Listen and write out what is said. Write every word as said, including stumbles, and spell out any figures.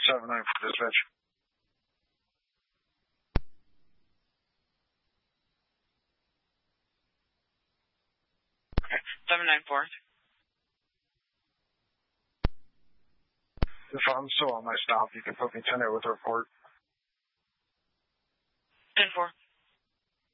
seven nine for dispatch. Okay, seven nine four. If I'm still on my stop, you can put me ten eight with a report. ten four.